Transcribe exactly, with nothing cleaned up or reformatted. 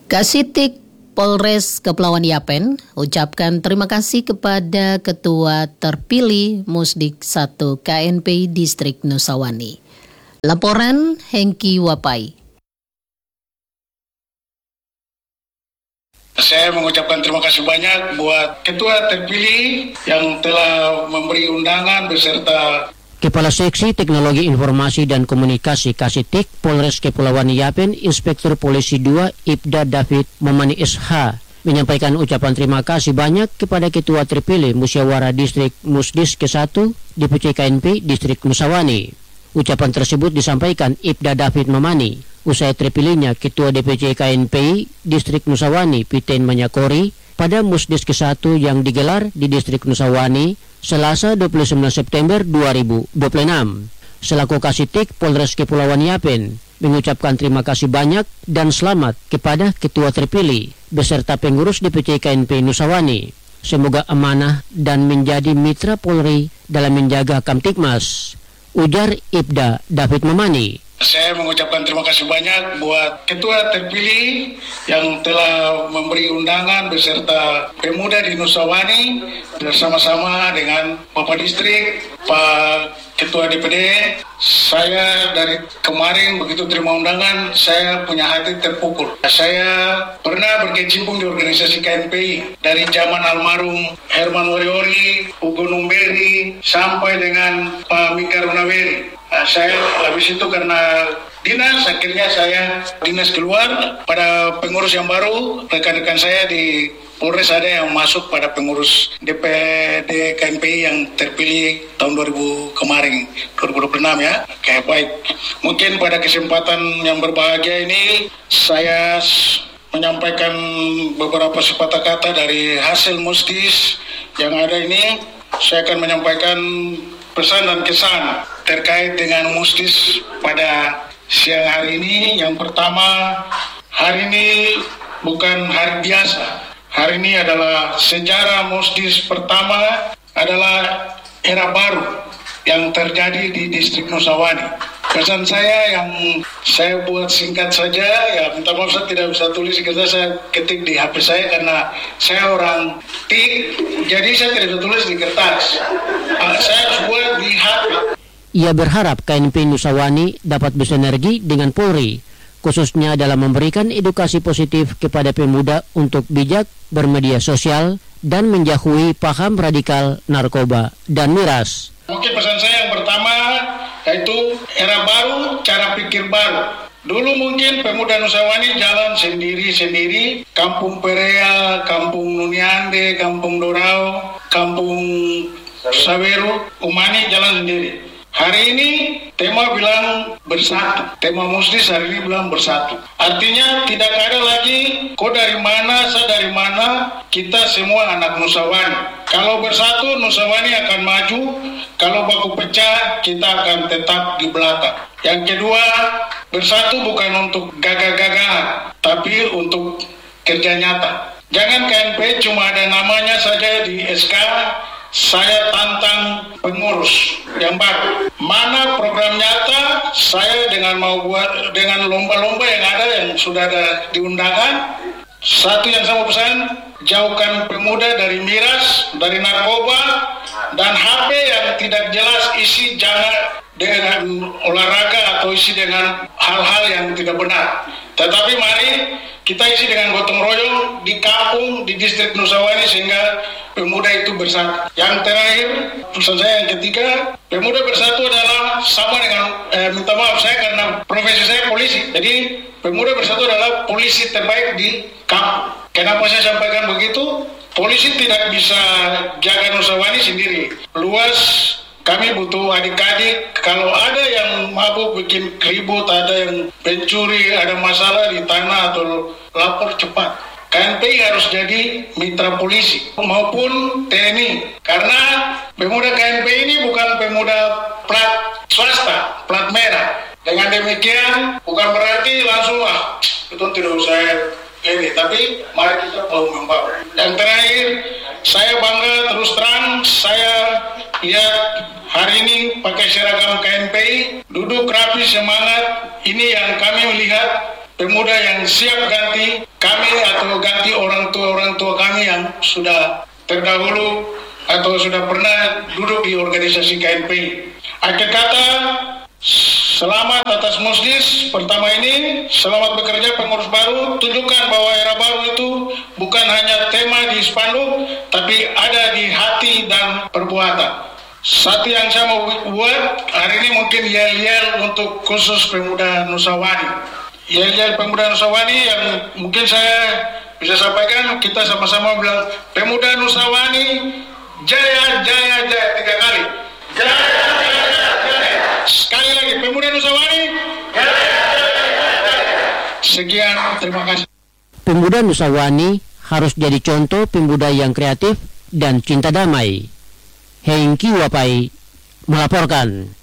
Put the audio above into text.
Kasitik Polres Kepulauan Yapen ucapkan terima kasih kepada Ketua terpilih Musdik satu K N P I Distrik Nusawani. Laporan Hengki Wapai. Saya mengucapkan terima kasih banyak buat Ketua terpilih yang telah memberi undangan beserta Kepala Seksi Teknologi Informasi dan Komunikasi Kasitik Polres Kepulauan Yapen, Inspektur Polisi dua Ibda David Momani S H menyampaikan ucapan terima kasih banyak kepada Ketua terpilih Musyawarah Distrik Musdis ke satu D P C K N P I Distrik Nusawani. Ucapan tersebut disampaikan Ibda David Momani usai terpilihnya Ketua D P C K N P I Distrik Nusawani Piten Manyakori pada Musdis ke satu yang digelar di Distrik Nusawani Selasa dua puluh sembilan September dua ribu dua puluh enam. Selaku Kasitik Polres Kepulauan Yapen mengucapkan terima kasih banyak dan selamat kepada Ketua terpilih beserta pengurus D P C K N P I Nusawani. Semoga amanah dan menjadi mitra Polri dalam menjaga Kamtibmas, ujar Ibda David Momani. Saya mengucapkan terima kasih banyak buat Ketua terpilih yang telah memberi undangan beserta pemuda di Nusawani bersama-sama dengan Bapak Distrik, Pak Ketua D P D. Saya dari kemarin begitu terima undangan, saya punya hati terpukul. Saya pernah berkecimpung di organisasi K N P I dari zaman almarhum Herman Wariori, Ugo Numberi, sampai dengan Pak Mika Runaweri. Nah, saya habis itu karena dinas, akhirnya saya dinas keluar pada pengurus yang baru. Rekan-rekan saya di Polres ada yang masuk pada pengurus D P D K N P I yang terpilih tahun dua ribu kemarin, dua ribu dua puluh enam ya. Oke, baik. Mungkin pada kesempatan yang berbahagia ini saya menyampaikan beberapa sepatah kata dari hasil musdis yang ada ini. Saya akan menyampaikan pesan dan kesan terkait dengan musdis pada siang hari ini. Yang pertama, hari ini bukan hari biasa. Hari ini adalah sejarah musdis pertama, adalah era baru yang terjadi di Distrik Nusawani. Pesan saya yang saya buat singkat saja, ya minta maaf saya tidak bisa tulis, karena saya ketik di H P saya karena saya orang tik, jadi saya tidak bisa tulis di kertas. Uh, saya harus buat di H P. Ia berharap K N P I Nusawani dapat bersinergi dengan Polri, khususnya dalam memberikan edukasi positif kepada pemuda untuk bijak bermedia sosial dan menjauhi paham radikal narkoba dan miras. Mungkin pesan saya yang pertama yaitu era baru, cara pikir baru. Dulu mungkin pemuda Nusawani jalan sendiri-sendiri, kampung Perea, kampung Nuniande, kampung Dorao, kampung Saweru, Umani jalan sendiri. Hari ini tema bilang bersatu, tema musdis hari ini bilang bersatu. Artinya tidak ada lagi kau dari mana, saya dari mana, kita semua anak Nusawani. Kalau bersatu Nusawani akan maju, kalau baku pecah kita akan tetap di belakang. Yang kedua, bersatu bukan untuk gagah-gagahan, tapi untuk kerja nyata. Jangan K N P I cuma ada namanya saja di S K. Saya tantang pengurus yang baru. Mana program nyata? Saya dengan mau buat dengan lomba-lomba yang ada yang sudah ada diundangan. Satu yang saya mau pesan, jauhkan pemuda dari miras, dari narkoba, dan H P yang tidak jelas isi, jangan dengan olahraga atau isi dengan hal-hal yang tidak benar. Tetapi mari kita isi dengan gotong royong di kampung, di Distrik Nusawani sehingga pemuda itu bersatu. Yang terakhir, pesan saya yang ketiga, pemuda bersatu adalah sama dengan, eh, minta maaf saya karena profesi saya polisi. Jadi pemuda bersatu adalah polisi terbaik di kampung. Kenapa saya sampaikan begitu? Polisi tidak bisa jaga Nusawani sendiri. Luas. Kami butuh adik-adik, kalau ada yang mabuk bikin ribut, ada yang pencuri, ada masalah di tanah atau lapor cepat. K N P I harus jadi mitra polisi maupun T N I. Karena pemuda K N P I ini bukan pemuda plat swasta, plat merah. Dengan demikian bukan berarti langsung ah itu tidak usah ini, tapi mari kita mau membawa. Dan terakhir, saya bangga terus terang, saya lihat hari ini pakai seragam K N P I, duduk rapi semangat. Ini yang kami melihat pemuda yang siap ganti kami atau ganti orang tua-orang tua kami yang sudah terdahulu atau sudah pernah duduk di organisasi K N P I. Akhir kata, selamat atas Musdis pertama ini, selamat bekerja pengurus baru, tunjukkan bahwa era baru itu bukan hanya tema di spanduk, tapi ada di hati dan perbuatan. Satu yang saya mau buat hari ini mungkin yel-yel untuk khusus pemuda Nusawani. Yel-yel pemuda Nusawani yang mungkin saya bisa sampaikan, kita sama-sama bilang, pemuda Nusawani, jaya, jaya, jaya, tiga kali. Jaya, jaya, jaya, jaya. Sekali lagi, pemuda Nusawani, jaya, jaya, jaya, jaya. Sekian, terima kasih. Pemuda Nusawani harus jadi contoh pemuda yang kreatif dan cinta damai. Hengki Wapai melaporkan.